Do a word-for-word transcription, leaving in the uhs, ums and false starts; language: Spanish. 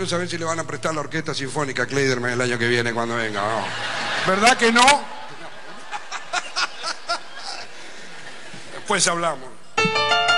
quiero saber si le van a prestar la orquesta sinfónica a Kleiderman el año que viene cuando venga, ¿no? ¿Verdad que no? Después hablamos.